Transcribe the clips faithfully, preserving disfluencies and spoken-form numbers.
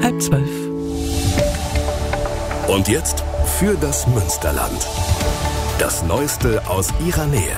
halb zwölf. Und jetzt für das Münsterland. Das Neueste aus ihrer Nähe.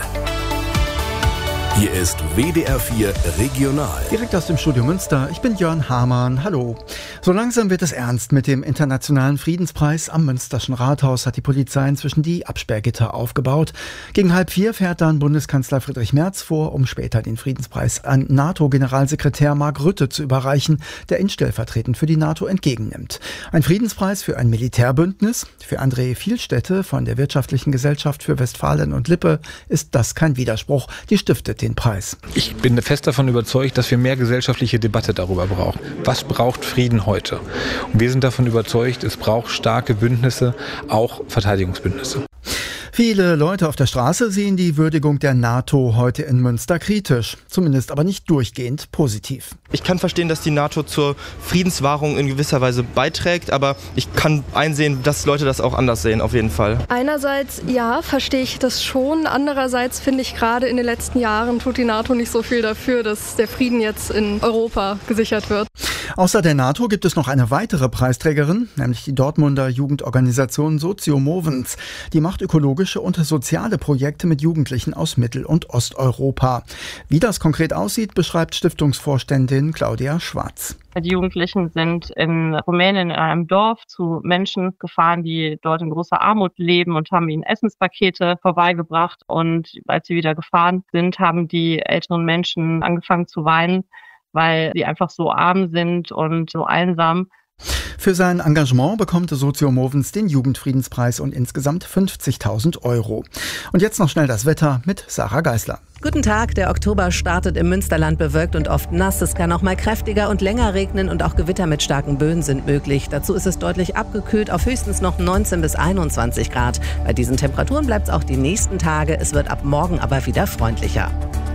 Hier ist W D R vier Regional. Direkt aus dem Studio Münster. Ich bin Jörn Hamann. Hallo. So langsam wird es ernst mit dem Internationalen Friedenspreis. Am Münsterschen Rathaus hat die Polizei inzwischen die Absperrgitter aufgebaut. Gegen halb vier fährt dann Bundeskanzler Friedrich Merz vor, um später den Friedenspreis an NATO-Generalsekretär Mark Rutte zu überreichen, der ihn stellvertretend für die NATO entgegennimmt. Ein Friedenspreis für ein Militärbündnis. Für André Vielstädte von der Wirtschaftlichen Gesellschaft für Westfalen und Lippe ist das kein Widerspruch. Die stiftet den Preis. Ich bin fest davon überzeugt, dass wir mehr gesellschaftliche Debatte darüber brauchen. Was braucht Frieden heute? Und wir sind davon überzeugt, es braucht starke Bündnisse, auch Verteidigungsbündnisse. Viele Leute auf der Straße sehen die Würdigung der NATO heute in Münster kritisch, zumindest aber nicht durchgehend positiv. Ich kann verstehen, dass die NATO zur Friedenswahrung in gewisser Weise beiträgt, aber ich kann einsehen, dass Leute das auch anders sehen, auf jeden Fall. Einerseits, ja, verstehe ich das schon. Andererseits finde ich, gerade in den letzten Jahren tut die NATO nicht so viel dafür, dass der Frieden jetzt in Europa gesichert wird. Außer der NATO gibt es noch eine weitere Preisträgerin, nämlich die Dortmunder Jugendorganisation Socio Movens. Die macht ökologische und soziale Projekte mit Jugendlichen aus Mittel- und Osteuropa. Wie das konkret aussieht, beschreibt Stiftungsvorständin Claudia Schwarz. Die Jugendlichen sind in Rumänien in einem Dorf zu Menschen gefahren, die dort in großer Armut leben, und haben ihnen Essenspakete vorbeigebracht. Und als sie wieder gefahren sind, haben die älteren Menschen angefangen zu weinen, weil sie einfach so arm sind und so einsam. Für sein Engagement bekommt Socio Movens den Jugendfriedenspreis und insgesamt fünfzigtausend Euro. Und jetzt noch schnell das Wetter mit Sarah Geisler. Guten Tag, der Oktober startet im Münsterland bewölkt und oft nass. Es kann auch mal kräftiger und länger regnen und auch Gewitter mit starken Böen sind möglich. Dazu ist es deutlich abgekühlt auf höchstens noch neunzehn bis einundzwanzig Grad. Bei diesen Temperaturen bleibt es auch die nächsten Tage. Es wird ab morgen aber wieder freundlicher.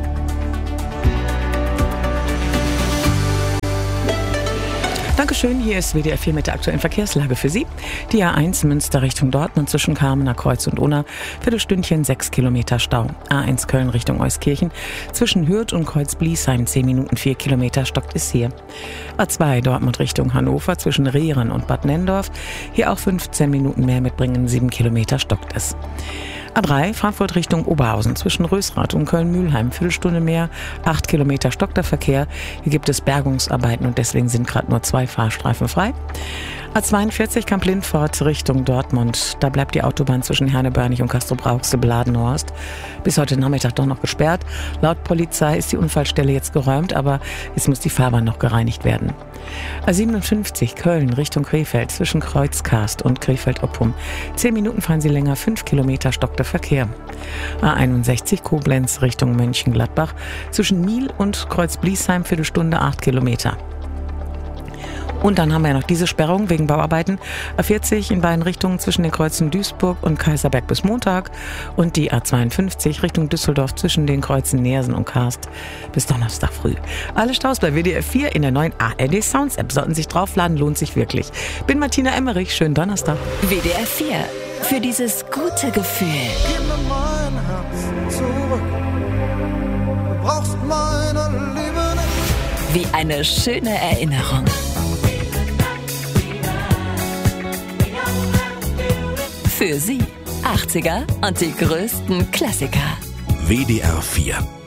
Dankeschön, hier ist W D R vier mit der aktuellen Verkehrslage für Sie. Die A eins Münster Richtung Dortmund zwischen Kamener Kreuz und Unna, Viertelstündchen sechs Kilometer Stau. A eins Köln Richtung Euskirchen, zwischen Hürth und Kreuz-Bliesheim zehn Minuten vier Kilometer stockt es hier. A zwei Dortmund Richtung Hannover zwischen Rehren und Bad Nenndorf, hier auch fünfzehn Minuten mehr mitbringen, sieben Kilometer stockt es. A drei Frankfurt Richtung Oberhausen zwischen Rösrath und Köln-Mühlheim, Viertelstunde mehr, acht Kilometer stockt der Verkehr. Hier gibt es Bergungsarbeiten und deswegen sind gerade nur zwei Fahrstreifen frei. A zweiundvierzig Kamp-Lindfort Richtung Dortmund. Da bleibt die Autobahn zwischen Herne-Börnig und Castrop-Rauxel-Bladenhorst bis heute Nachmittag doch noch gesperrt. Laut Polizei ist die Unfallstelle jetzt geräumt, aber jetzt muss die Fahrbahn noch gereinigt werden. A siebenundfünfzig Köln Richtung Krefeld zwischen Kreuzkast und Krefeld-Oppum. Zehn Minuten fahren Sie länger, fünf Kilometer stockt der Verkehr. A einundsechzig Koblenz Richtung Mönchengladbach zwischen Miel und Kreuz-Bliesheim, Viertelstunde, acht Kilometer. Und dann haben wir ja noch diese Sperrung wegen Bauarbeiten. A vierzig in beiden Richtungen zwischen den Kreuzen Duisburg und Kaiserberg bis Montag. Und die A zweiundfünfzig Richtung Düsseldorf zwischen den Kreuzen Neersen und Karst bis Donnerstag früh. Alle Staus bei W D R vier in der neuen A R D Sounds App. Sollten sich draufladen, lohnt sich wirklich. Bin Martina Emmerich, schönen Donnerstag. W D R vier, für dieses gute Gefühl. Gib mir mein Herz zurück. Du brauchst meine Liebe nicht. Wie eine schöne Erinnerung. Für Sie achtziger und die größten Klassiker. W D R vier